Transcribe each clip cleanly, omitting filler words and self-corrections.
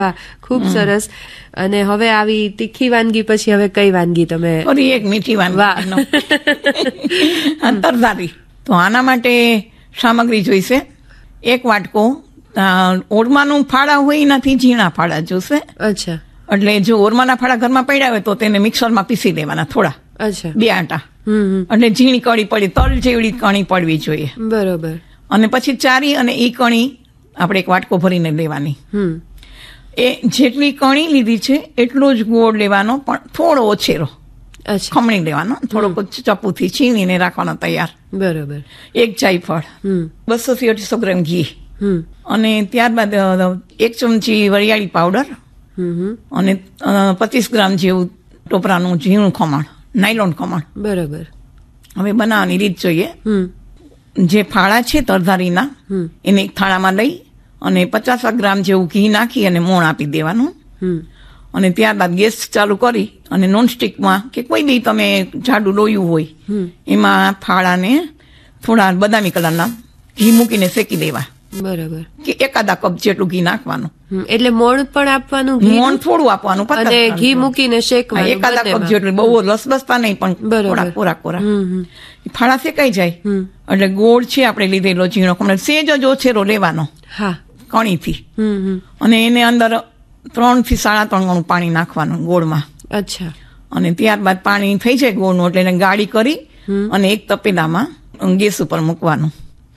ખૂબ સરસ. અને હવે આવી તીખી વાનગી પછી હવે કઈ વાનગી તમે? એક મીઠી વાનગી, તરધારી. તો આના માટે સામગ્રી જોઈશે 1 વાટકો ઓરમાનું ફાળા હોય એનાથી ઝીણા ફાળા જોશે. અચ્છા. એટલે જો ઓરમાના ફાળા ઘરમાં પડ્યા હોય તો તેને મિક્સરમાં પીસી દેવાના થોડા. અચ્છા. 2 આંટા. એટલે ઝીણી કણી પડી, તલ જેવડી કણી પડવી જોઈએ. બરોબર. અને પછી ચારી અને એ કણી આપણે 1 વાટકો ભરીને લેવાની. એ જેટલી કણી લીધી છે એટલો જ ગોળ લેવાનો, પણ થોડો ઓછેરો ખમણી લેવાનો, થોડોક ચપ્પુથી છીણીને રાખવાનો તૈયાર. બરોબર. 1 જાયફળ, 200 થી 250 ગ્રામ ઘી, અને ત્યારબાદ 1 ચમચી વરિયાળી પાવડર, અને 25 ગ્રામ જેવું ટોપરાનું ઝીણું ખમણ, નાયલોન ખમણ. બરોબર. હવે બનાવવાની રીત જોઈએ. જે ફાળા છે તરધારીના એને એક થાળામાં લઈ અને 50 ગ્રામ જેવું ઘી નાખી અને મોણ આપી દેવાનું. અને ત્યારબાદ ગેસ ચાલુ કરી અને નોનસ્ટિકમાં કે કોઈ બી તમે જાડું લોયું હોય એમાં ફાળાને થોડા બદામી કલરના ઘી મૂકીને શેકી દેવા. બરાબર. કે 1 કપ જેટલું ઘી નાખવાનું. એટલે મોણ પણ આપવાનું, મોણ થોડું આપવાનું, અને ઘી મૂકીને શેકવાનું 1 કપ જેટલું, બહુ લસબસતા નહીં પણ થોડા કોરા. ફાળા શેકાઈ જાય એટલે ગોળ છે આપણે લીધેલો ઝીણો ખમણ સેજ જ ઓછેરો લેવાનો કણીથી, અને એને અંદર 3 થી 3.5 ગણું પાણી નાખવાનું ગોળમાં. અચ્છા. અને ત્યારબાદ પાણી થઈ જાય ગોળનું એટલે એને ગાળી કરી અને એક તપેલામાં ગેસ ઉપર મૂકવાનું.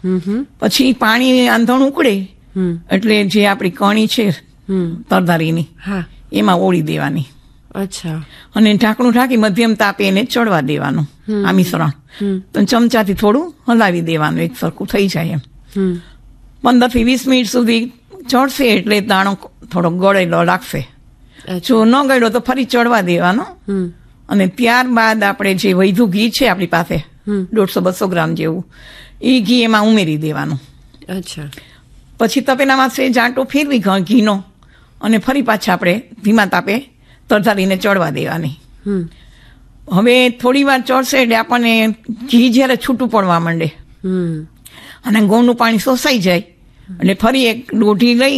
પછી પાણી આંધણ ઉકળે એટલે જે આપણી કણી છે તરધારીની એમાં ઓળી દેવાની. અચ્છા. અને ઢાંકણું ઢાંકી મધ્યમ તાપે એને ચડવા દેવાનું આ મિશ્રણ. તો ચમચાથી થોડું હલાવી દેવાનું, એક સરખું થઈ જાય એમ. 15 થી 20 મિનિટ સુધી ચડશે એટલે દાણો થોડો ગળેલો લાગશે. જો ન ગળ્યો તો ફરી ચડવા દેવાનો. અને ત્યારબાદ આપણે જે વૈધું ઘી છે આપણી પાસે 150-200 ગ્રામ જેવું, એ ઘી એમાં ઉમેરી દેવાનું. અચ્છા. પછી તપેલામાં જાંટો ફેરવી ઘીનો અને ફરી પાછા આપણે ધીમા તાપે તરધારીને ચડવા દેવાની. હવે થોડી વાર ચડશે એટલે આપણને ઘી જયારે છૂટું પડવા માંડે અને ગોળનું પાણી શોષાઈ જાય એટલે ફરી એક લોઢી લઈ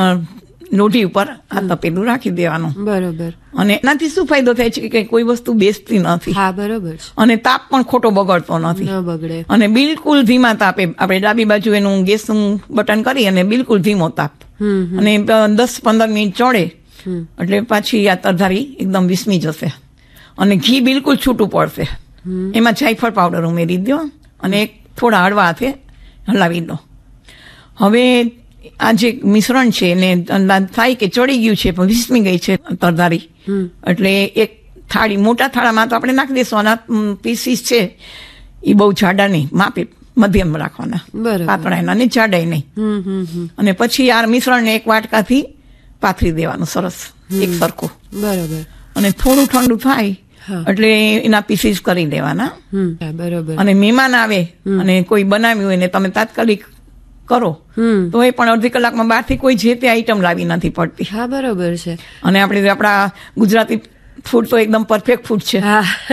લોઢી ઉપર આ તપેલું રાખી દેવાનું. બરોબર. અને એનાથી શું ફાયદો થાય છે કે કોઈ વસ્તુ બેસતી નથી. હા, બરોબર. અને તાપ પણ ખોટો બગડતો નથી. ન બગડે. અને બિલકુલ ધીમા તાપે આપણે ડાબી બાજુ એનું ગેસનું બટન કરી અને બિલકુલ ધીમો તાપ, અને 10-15 મિનિટ ચડે એટલે પાછી આ તરધારી એકદમ વિસમી જશે અને ઘી બિલકુલ છૂટું પડશે. એમાં જાયફળ પાવડર ઉમેરી દો અને થોડા હળવા હાથે હલાવી દો. હવે આ જે મિશ્રણ છે એને અંદાજ થાય કે ચડી ગયું છે, પણ વિસમી ગઈ છે તરધારી, એટલે એક થાળી, મોટા થાળામાં તો આપણે નાખી દઈશું. આના પીસીસ છે એ બહુ જાડા નહીં, માપે મધ્યમ રાખવાના, પાતળા એના નહીં, જાડાય નહીં. અને પછી આ મિશ્રણને 1 વાટકાથી પાથરી દેવાનું સરસ એક સરખું. બરાબર. અને થોડું ઠંડુ થાય એટલે એના પીસીસ કરી દેવાના. બરોબર. અને મહેમાન આવે અને કોઈ બનાવ્યું હોય ને તમે તાત્કાલિક કરો તો એ પણ અડધી કલાકમાં બહારથી કોઈ જે તે આઈટમ લાવી નથી પડતી. હા, બરોબર છે. અને આપણા ગુજરાતી ફૂડ તો એકદમ પરફેક્ટ ફૂડ છે.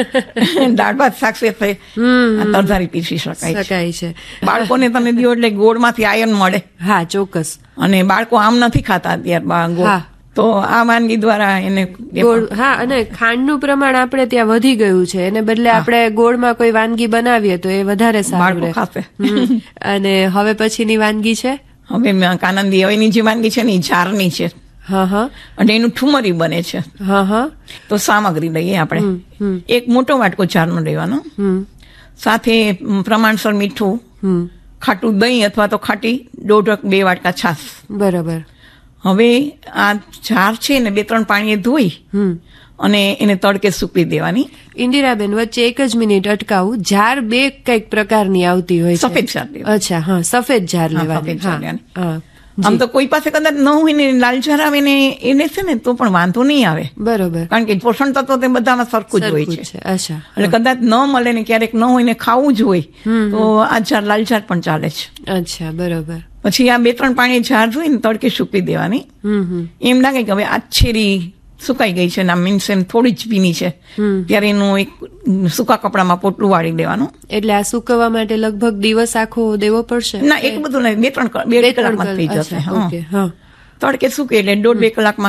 દાળ ભાત શાક સાથે તરધારી પીસી શકાય છે. બાળકોને તમે દો એટલે ગોળમાંથી આયર્ન મળે. હા, ચોક્કસ. અને બાળકો આમ નથી ખાતા અત્યારે ગોળ, તો આ વાનગી દ્વારા એને ગોળ. હા, અને ખાંડનું પ્રમાણ આપણે ત્યાં વધી ગયું છે, એને બદલે આપણે ગોળમાં કોઈ વાનગી બનાવીએ તો એ વધારે સારું ખાશે. અને હવે પછીની વાનગી છે, હવે કાનંદી હવેની જે વાનગી છે ને એ ઝારની છે. અને એનું ઠુમરી બને છે. તો સામગ્રી લઈએ આપણે. 1 મોટો વાટકો ઝારનો લેવાનો, સાથે પ્રમાણસર મીઠું, ખાટું દહીં અથવા તો ખાટી 1.5-2 વાટકા છાશ. બરાબર. હવે આ ઝાર છે ને 2-3 પાણીએ ધોઈ અને એને તડકે સૂકવી દેવાની. ઇન્દિરાબેન, વચ્ચે 1 જ મિનિટ અટકાવું. ઝાર 2 કઈક પ્રકારની આવતી હોય છે. સફેદ ઝાર. અચ્છા. હા, સફેદ ઝાર લેવાની. આમ તો કોઈ પાસે કદાચ ન હોય ને લાલ ઝાર આવે ને એને છે ને તો પણ વાંધો નહીં આવે. બરોબર. કારણ કે પોષણ તત્વ તે બધામાં સરખું જ હોય છે. અચ્છા. એટલે કદાચ ન મળે ને ક્યારેક ન હોય ને ખાવું જ હોય તો આ ઝાર લાલ ઝાર પણ ચાલે છે. અચ્છા, બરોબર. પછી આ 2-3 પાણી ઝાર ધોઈને તડકે સૂકવી દેવાની. એમ લાગે કે હવે આછેરી સુકાઈ ગઈ છે, મીન્સ એમ થોડી જ ભીની છે, ત્યારે એનું એક સૂકા કપડામાં પોટલું વાળી દેવાનું. એટલે આ સુકવવા માટે લગભગ દિવસ આખો દેવો પડશે? ના, એટલું બધું નહીં, 2-3 કલાકમાં થઈ જશે. તડકે સૂકે એટલે 1.5-2 કલાકમાં